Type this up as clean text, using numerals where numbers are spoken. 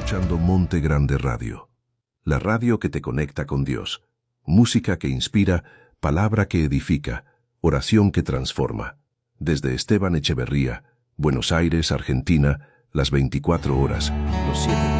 escuchando Monte Grande Radio, la radio que te conecta con Dios, música que inspira, palabra que edifica, oración que transforma. Desde Esteban Echeverría, Buenos Aires, Argentina, las 24 horas, los 7 días.